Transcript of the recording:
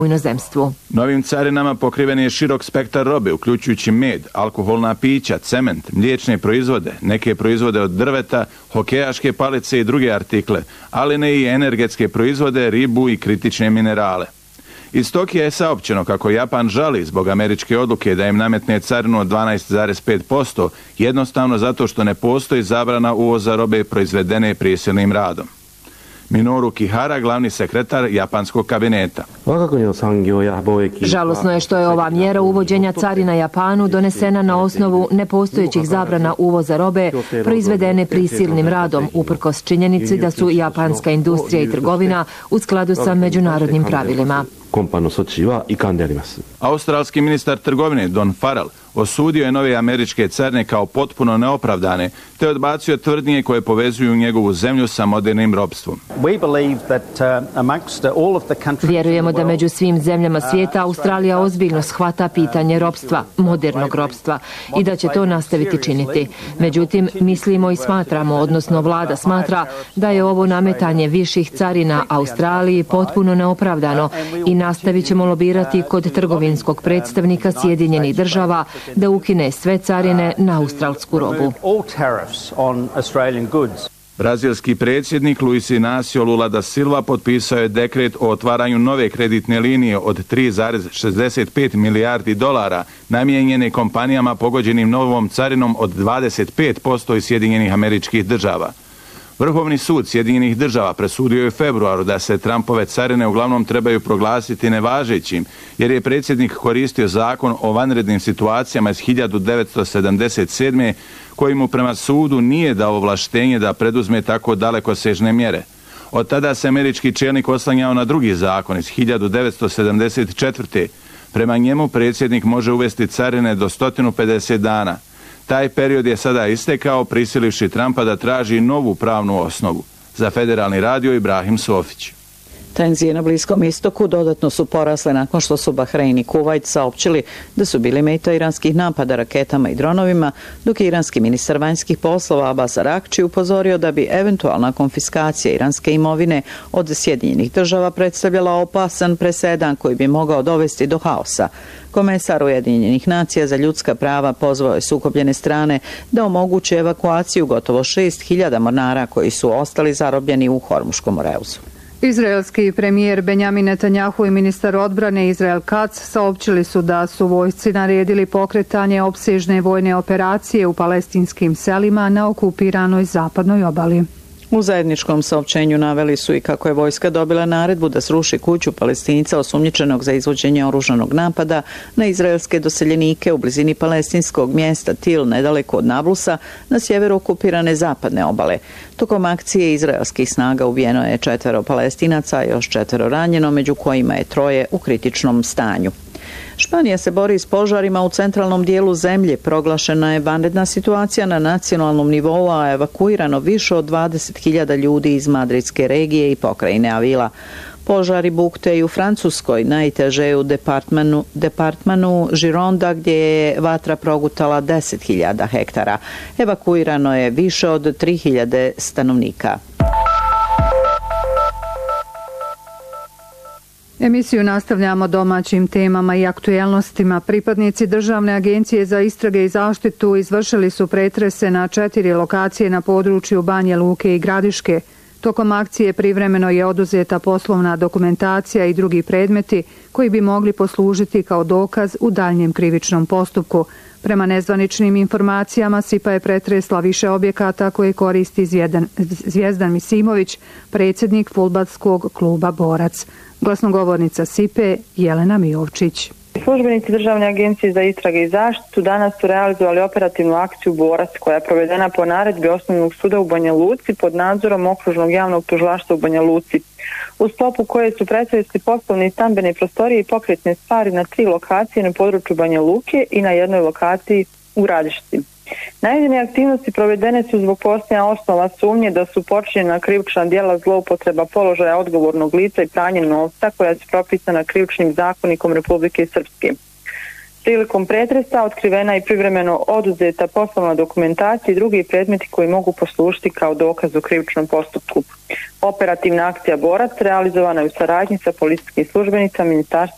u inozemstvu. Novim carinama pokriven je širok spektar robe, uključujući med, alkoholna pića, cement, mliječne proizvode, neke proizvode od drveta, hokejaške palice i druge artikle, ali ne i energetske proizvode, ribu i kritične minerale. Iz Tokija je saopćeno kako Japan žali zbog američke odluke da im nametne carinu od 12,5%, jednostavno zato što ne postoji zabrana uvoza robe proizvedene prisilnim radom. Minoru Kihara, glavni sekretar japanskog kabineta. Žalosno je što je ova mjera uvođenja carina Japanu donesena na osnovu nepostojećih zabrana uvoza robe proizvedene prisilnim radom, uprkos činjenici da su japanska industrija i trgovina u skladu sa međunarodnim pravilima. Australski ministar trgovine Don Farrell osudio je nove američke carine kao potpuno neopravdane, te odbacio tvrdnje koje povezuju njegovu zemlju sa modernim ropstvom. Vjerujemo da među svim zemljama svijeta Australija ozbiljno shvata pitanje ropstva, modernog ropstva, i da će to nastaviti činiti. Međutim, mislimo i smatramo, odnosno vlada smatra, da je ovo nametanje viših carina Australiji potpuno neopravdano i nastavit ćemo lobirati kod trgovinskog predstavnika Sjedinjenih država da ukine sve carine na australsku robu. Brazilski predsjednik Luis Inácio Lula da Silva potpisao je dekret o otvaranju nove kreditne linije od 3,65 milijardi dolara namijenjene kompanijama pogođenim novom carinom od 25% iz Sjedinjenih Američkih Država. Vrhovni sud Sjedinjenih Država presudio je u februaru da se Trumpove carine uglavnom trebaju proglasiti nevažećim, jer je predsjednik koristio zakon o vanrednim situacijama iz 1977. koji mu prema sudu nije dao ovlaštenje da preduzme tako dalekosežne mjere. Od tada se američki čelnik oslanjao na drugi zakon iz 1974. Prema njemu predsjednik može uvesti carine do 150 dana. Taj period je sada istekao, prisilivši Trumpa da traži novu pravnu osnovu. Za Federalni radio Ibrahim Sofić. Tenzije na Bliskom istoku dodatno su porasle nakon što su Bahrein i Kuvajt saopćili da su bili meta iranskih napada raketama i dronovima, dok je iranski ministar vanjskih poslova Abbas Araghči upozorio da bi eventualna konfiskacija iranske imovine od Sjedinjenih Država predstavljala opasan presedan koji bi mogao dovesti do haosa. Komesar Ujedinjenih nacija za ljudska prava pozvao je sukobljene strane da omoguće evakuaciju gotovo 6.000 mornara koji su ostali zarobljeni u Hormuškom moreuzu. Izraelski premijer Benjamin Netanjahu i ministar odbrane Israel Katz saopćili su da su vojsci naredili pokretanje opsežne vojne operacije u palestinskim selima na okupiranoj zapadnoj obali. U zajedničkom saopćenju naveli su i kako je vojska dobila naredbu da sruši kuću Palestinca osumnjičenog za izvođenje oružanog napada na izraelske doseljenike u blizini palestinskog mjesta Til nedaleko od Nablusa na sjeveru okupirane zapadne obale. Tokom akcije izraelskih snaga ubijeno je 4 Palestinaca, a još 4 ranjeno, među kojima je 3 u kritičnom stanju. Španija se bori s požarima u centralnom dijelu zemlje. Proglašena je vanredna situacija na nacionalnom nivou, a evakuirano više od 20.000 ljudi iz madridske regije i pokrajine Avila. Požari bukte i u Francuskoj, najteže je u departmanu Gironda gdje je vatra progutala 10.000 hektara. Evakuirano je više od 3.000 stanovnika. Emisiju nastavljamo domaćim temama i aktuelnostima. Pripadnici Državne agencije za istrage i zaštitu izvršili su pretrese na 4 lokacije na području Banje Luke i Gradiške. Tokom akcije privremeno je oduzeta poslovna dokumentacija i drugi predmeti koji bi mogli poslužiti kao dokaz u daljnjem krivičnom postupku. Prema nezvaničnim informacijama SIPA je pretresla više objekata koje koristi Zvijezdan Misimović, predsjednik fudbalskog kluba Borac. Glasnogovornica SIPE Jelena Mijovčić. Službenici Državne agencije za istrage i zaštitu danas su realizovali operativnu akciju Borac koja je provedena po naredbi Osnovnog suda u Banja Luci pod nadzorom Okružnog javnog tužilaštva u Banja Luci. U sklopu koje su pretresli poslovne i stambene prostorije i pokretne stvari na 3 lokacije na području Banja Luke i na jednoj lokaciji u Gradišci. Navedene aktivnosti provedene su zbog postojanja osnova sumnje da su počinjena krivična djela zloupotreba položaja odgovornog lica i pranje novca koja su propisana krivičnim zakonikom Republike Srpske. Prilikom pretresa otkrivena i privremeno oduzeta poslovna dokumentacija i drugi predmeti koji mogu poslužiti kao dokaz u krivičnom postupku. Operativna akcija Borac realizovana je u saradnji sa policijskim službenicama Ministarstva